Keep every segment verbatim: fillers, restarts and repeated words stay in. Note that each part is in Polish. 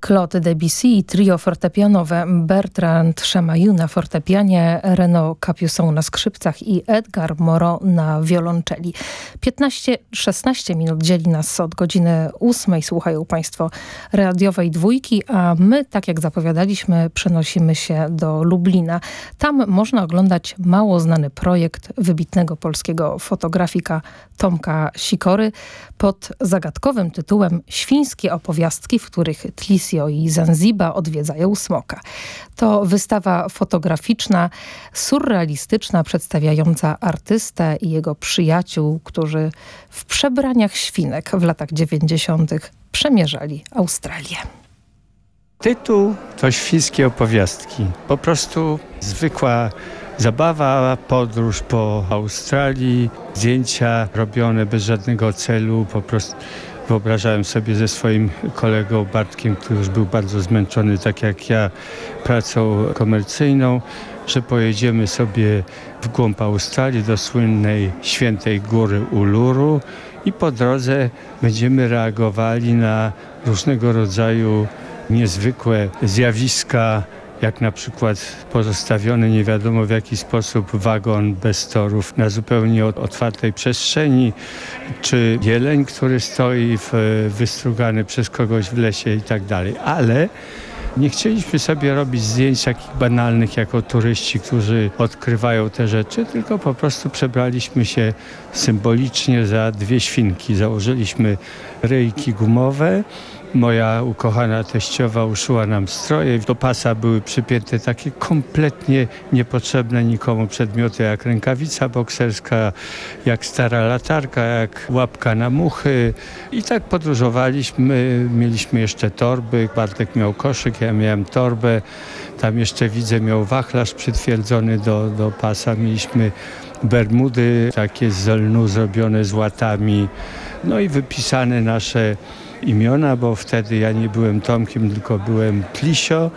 Claude Debussy i trio fortepianowe Bertrand Chamayou na fortepianie, Renaud Capuçon na skrzypcach i Edgar Moreau na wiolonczeli. piętnaście szesnaście minut dzieli nas od godziny ósmej. Słuchają Państwo radiowej dwójki, a my, tak jak zapowiadaliśmy, przenosimy się do Lublina. Tam można oglądać mało znany projekt wybitnego polskiego fotografika Tomka Sikory pod zagadkowym tytułem Świńskie opowiastki, w których Tlisio i Zanzibar odwiedzają smoka. To wystawa fotograficzna, surrealistyczna, przedstawiająca artystę i jego przyjaciół, którzy w przebraniach świnek w latach dziewięćdziesiątych przemierzali Australię. Tytuł to Świńskie opowiastki. Po prostu zwykła zabawa, podróż po Australii, zdjęcia robione bez żadnego celu. Po prostu wyobrażałem sobie ze swoim kolegą Bartkiem, który już był bardzo zmęczony, tak jak ja, pracą komercyjną, że pojedziemy sobie w głąb Australii do słynnej Świętej Góry Uluru i po drodze będziemy reagowali na różnego rodzaju niezwykłe zjawiska, jak na przykład pozostawiony nie wiadomo w jaki sposób wagon bez torów na zupełnie otwartej przestrzeni, czy jeleń, który stoi w, wystrugany przez kogoś w lesie i tak dalej. Ale nie chcieliśmy sobie robić zdjęć takich banalnych jako turyści, którzy odkrywają te rzeczy, tylko po prostu przebraliśmy się symbolicznie za dwie świnki. Założyliśmy ryjki gumowe. Moja ukochana teściowa uszyła nam stroje. Do pasa były przypięte takie kompletnie niepotrzebne nikomu przedmioty, jak rękawica bokserska, jak stara latarka, jak łapka na muchy. I tak podróżowaliśmy. Mieliśmy jeszcze torby. Bartek miał koszyk, ja miałem torbę. Tam jeszcze widzę miał wachlarz przytwierdzony do, do pasa. Mieliśmy bermudy takie z lnu zrobione z łatami. No i wypisane nasze imiona, bo wtedy ja nie byłem Tomkiem, tylko byłem Tlisio,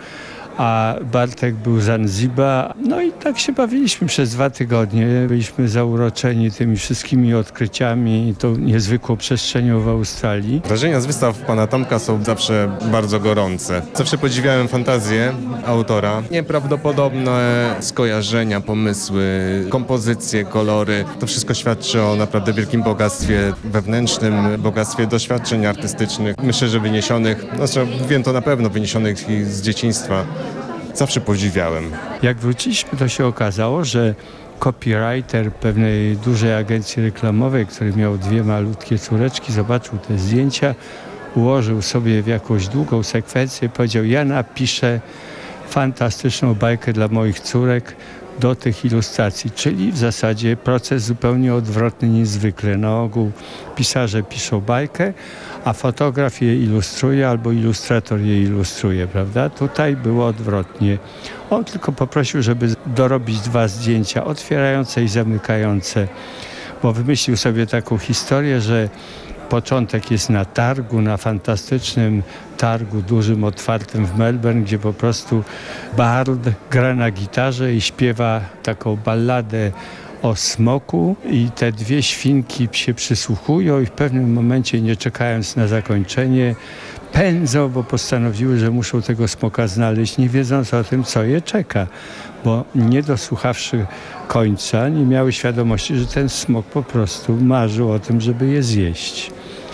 a Bartek był Zanzibar. No i tak się bawiliśmy przez dwa tygodnie. Byliśmy zauroczeni tymi wszystkimi odkryciami i tą niezwykłą przestrzenią w Australii. Wrażenia z wystaw pana Tomka są zawsze bardzo gorące. Zawsze podziwiałem fantazję autora. Nieprawdopodobne skojarzenia, pomysły, kompozycje, kolory. To wszystko świadczy o naprawdę wielkim bogactwie wewnętrznym, bogactwie doświadczeń artystycznych. Myślę, że wyniesionych, znaczy wiem to na pewno, wyniesionych z dzieciństwa. Zawsze podziwiałem. Jak wróciliśmy, to się okazało, że copywriter pewnej dużej agencji reklamowej, który miał dwie malutkie córeczki, zobaczył te zdjęcia, ułożył sobie w jakąś długą sekwencję i powiedział: ja napiszę fantastyczną bajkę dla moich córek do tych ilustracji, czyli w zasadzie proces zupełnie odwrotny niż zwykle. Na ogół pisarze piszą bajkę, a fotograf je ilustruje albo ilustrator je ilustruje, prawda? Tutaj było odwrotnie. On tylko poprosił, żeby dorobić dwa zdjęcia, otwierające i zamykające, bo wymyślił sobie taką historię, że początek jest na targu, na fantastycznym targu dużym, otwartym w Melbourne, gdzie po prostu bard gra na gitarze i śpiewa taką balladę o smoku i te dwie świnki się przysłuchują i w pewnym momencie, nie czekając na zakończenie, pędzą, bo postanowiły, że muszą tego smoka znaleźć, nie wiedząc o tym, co je czeka, bo nie dosłuchawszy końca, nie miały świadomości, że ten smok po prostu marzył o tym, żeby je zjeść.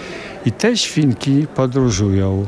I te świnki podróżują.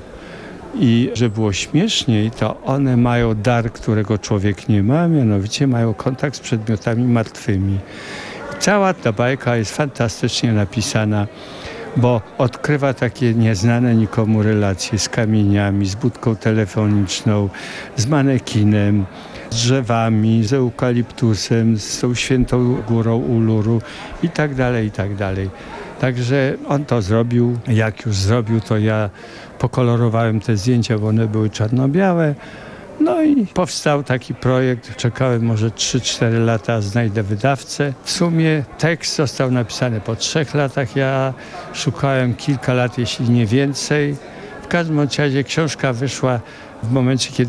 I żeby było śmieszniej, to one mają dar, którego człowiek nie ma, mianowicie mają kontakt z przedmiotami martwymi. Cała ta bajka jest fantastycznie napisana, bo odkrywa takie nieznane nikomu relacje z kamieniami, z budką telefoniczną, z manekinem, z drzewami, z eukaliptusem, z tą Świętą Górą Uluru i tak dalej, i tak dalej. Także on to zrobił. Jak już zrobił, to ja pokolorowałem te zdjęcia, bo one były czarno-białe. No i powstał taki projekt. Czekałem może trzy cztery lata, znajdę wydawcę. W sumie tekst został napisany po trzech latach. Ja szukałem kilka lat, jeśli nie więcej. W każdym razie książka wyszła w momencie, kiedy